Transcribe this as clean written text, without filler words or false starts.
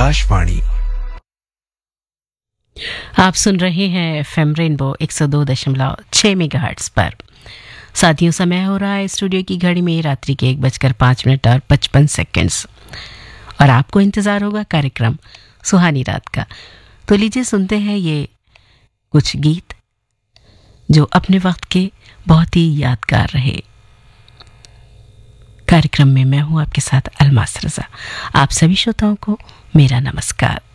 आकाशवाणी। आप सुन रहे हैं एफएम रेनबो 102.6 मेगाहर्ट्ज पर। साथियों, समय हो रहा है स्टूडियो की घड़ी में रात्रि के 1:05 और 55 और आपको इंतजार होगा कार्यक्रम सुहानी रात का। तो लीजिए सुनते हैं ये कुछ गीत जो अपने वक्त के बहुत ही यादगार रहे। कार्यक्रम में मैं हूं आपके साथ अलमास रजा। आप सभी श्रोताओं को मेरा नमस्कार।